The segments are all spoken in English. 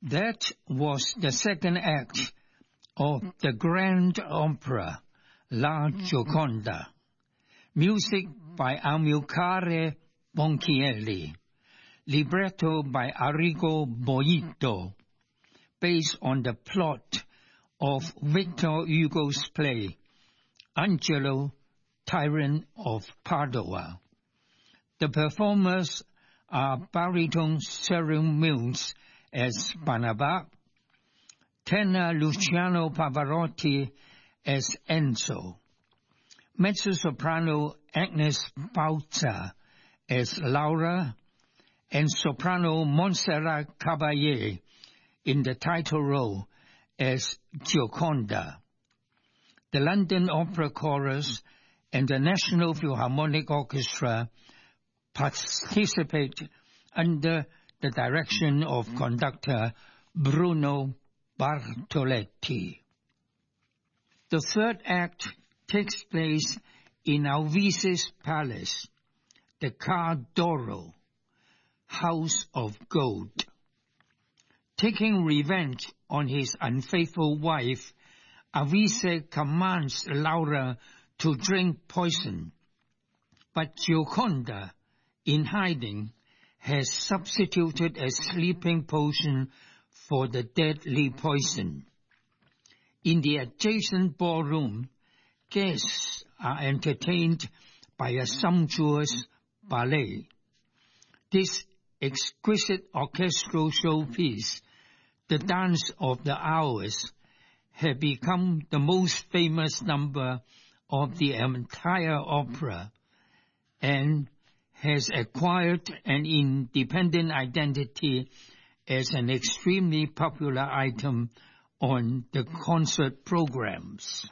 That was the second act of the grand opera La Gioconda, music by Amilcare Ponchielli, libretto by Arrigo Boito, based on the plot of Victor Hugo's play Angelo, Tyrant of Padua. The performers are baritone Cyril Mills as Barnaba, tenor Luciano Pavarotti as Enzo, mezzo-soprano Agnes Bauza as Laura, and soprano Montserrat Caballé in the title role as Gioconda. The London Opera Chorus and the National Philharmonic Orchestra participate under the direction of conductor Bruno Bartoletti. The third act takes place in Alvise's palace, the Ca d'Oro, House of Gold. Taking revenge on his unfaithful wife, Alvise commands Laura to drink poison, but Gioconda, in hiding, has substituted a sleeping potion for the deadly poison. In the adjacent ballroom, guests are entertained by a sumptuous ballet. This exquisite orchestral showpiece, The Dance of the Hours, had become the most famous number of the entire opera and has acquired an independent identity as an extremely popular item on the concert programs.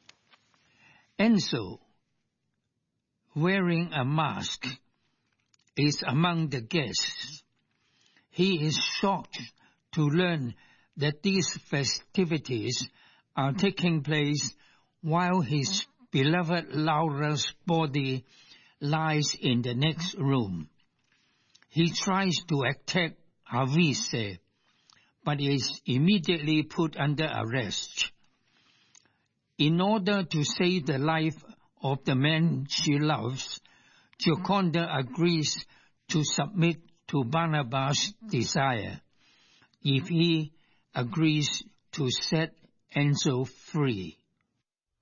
Enzo, wearing a mask, is among the guests. He is shocked to learn that these festivities are taking place while his beloved Laura's body lies in the next room. He tries to attack Alvise, but is immediately put under arrest. In order to save the life of the man she loves, Gioconda agrees to submit to Barnaba's desire if he agrees to set Enzo free.